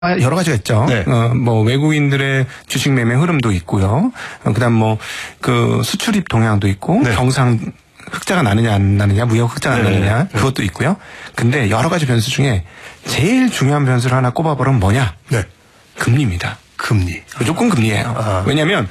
여러 가지가 있죠. 네. 뭐 외국인들의 주식 매매 흐름도 있고요. 그다음 뭐 그 수출입 동향도 있고 네. 경상 흑자가 나느냐 안 나느냐, 무역 흑자가 안 네. 나느냐 그것도 있고요. 근데 여러 가지 변수 중에 제일 중요한 변수를 하나 꼽아보면 뭐냐? 네. 금리입니다. 금리. 무조건 금리예요. 아. 왜냐하면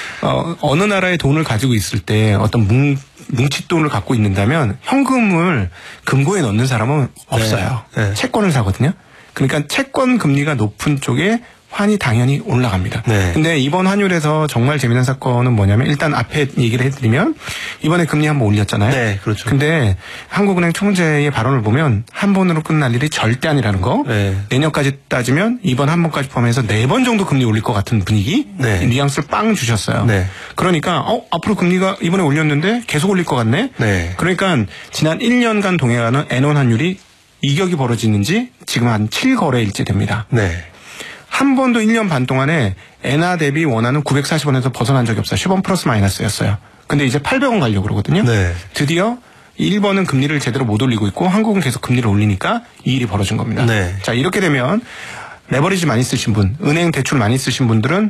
어느 나라에 돈을 가지고 있을 때 어떤 뭉칫돈을 갖고 있는다면 현금을 금고에 넣는 사람은 없어요. 네. 채권을 사거든요. 그러니까 채권 금리가 높은 쪽에 환이 당연히 올라갑니다. 네. 근데 이번 환율에서 정말 재미난 사건은 뭐냐면 일단 앞에 얘기를 해드리면 이번에 금리 한번 올렸잖아요. 네, 그렇죠. 근데 한국은행 총재의 발언을 보면 한 번으로 끝날 일이 절대 아니라는 거. 네. 내년까지 따지면 이번 한 번까지 포함해서 4번 정도 금리 올릴 것 같은 분위기. 네. 뉘앙스를 빵 주셨어요. 네. 그러니까 앞으로 금리가 이번에 올렸는데 계속 올릴 것 같네. 네. 그러니까 지난 1년간 동행하는 N1 환율이 이격이 벌어지는지 지금 한 7거래일째 됩니다. 네. 한 번도 1년 반 동안에 엔화 대비 원화는 940원에서 벗어난 적이 없어요. 10원 플러스 마이너스였어요. 근데 이제 800원 가려고 그러거든요. 네. 드디어 일본은 금리를 제대로 못 올리고 있고 한국은 계속 금리를 올리니까 이 일이 벌어진 겁니다. 네. 자, 이렇게 되면 레버리지 많이 쓰신 분, 은행 대출 많이 쓰신 분들은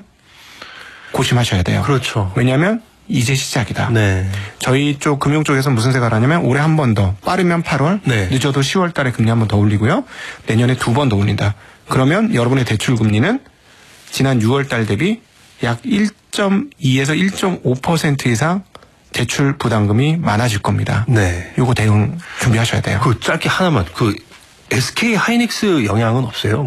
고심하셔야 돼요. 그렇죠. 왜냐하면 이제 시작이다. 네. 저희 쪽 금융 쪽에서 무슨 생각을 하냐면 올해 한 번 더, 빠르면 8월, 네. 늦어도 10월 달에 금리 한 번 더 올리고요. 내년에 2번 더 올린다. 그러면 여러분의 대출 금리는 지난 6월 달 대비 약 1.2에서 1.5% 이상 대출 부담금이 많아질 겁니다. 네. 요거 대응 준비하셔야 돼요. 그 짧게 하나만 SK 하이닉스 영향은 없어요?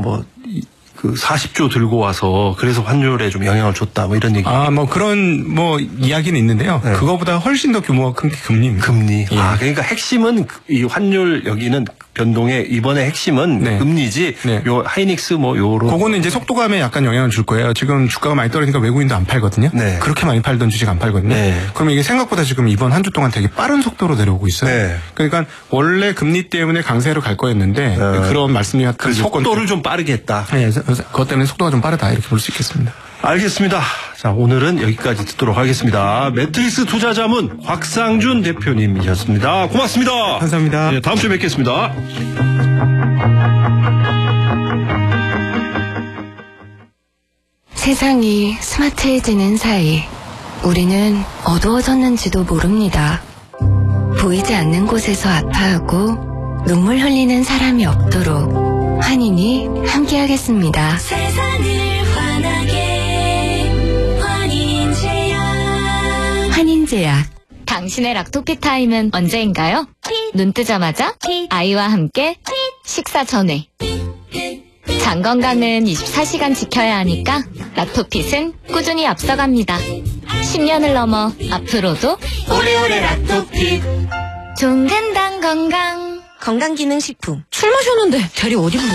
그 40조 들고 와서 그래서 환율에 좀 영향을 줬다 이런 얘기. 뭐 그런 이야기는 있는데요. 네. 그거보다 훨씬 더 규모가 큰 게 금리입니다. 금리. 예. 그러니까 핵심은 이 환율 여기는 변동의 이번에 핵심은 네. 금리지. 네. 요 하이닉스 요런. 그거는 이제 속도감에 약간 영향을 줄 거예요. 지금 주가가 많이 떨어지니까 외국인도 안 팔거든요. 네. 그렇게 많이 팔던 주식 안 팔거든요. 네. 그러면 이게 생각보다 지금 이번 한 주 동안 되게 빠른 속도로 내려오고 있어요. 네. 그러니까 원래 금리 때문에 강세로 갈 거였는데 그런 말씀이었던 그 속도를 좀 빠르게 했다. 네, 그것 때문에 속도가 좀 빠르다 이렇게 볼 수 있겠습니다. 알겠습니다. 자, 오늘은 여기까지 듣도록 하겠습니다. 매트릭스 투자자문 곽상준 대표님이셨습니다. 고맙습니다. 감사합니다. 네, 다음 주에 뵙겠습니다. 세상이 스마트해지는 사이 우리는 어두워졌는지도 모릅니다. 보이지 않는 곳에서 아파하고 눈물 흘리는 사람이 없도록 환인이 함께하겠습니다. 세상을 환하게 환인제약. 환인제약. 당신의 락토피 타임은 언제인가요? 눈 뜨자마자 아이와 함께 식사 전에. 장 건강은 24시간 지켜야 하니까 락토핏은 꾸준히 앞서갑니다. 10년을 넘어 앞으로도 오래오래 락토핏. 종근당 건강. 건강기능식품. 술 마셨는데 대리 어디 부르